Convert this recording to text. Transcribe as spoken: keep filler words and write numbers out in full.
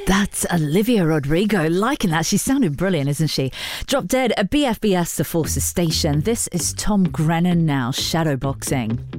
That's Olivia Rodrigo. Liking that. She sounded brilliant, isn't she? Drop Dead, a B F B S, The Forces Station. This is Tom Grennan now, Shadowboxing.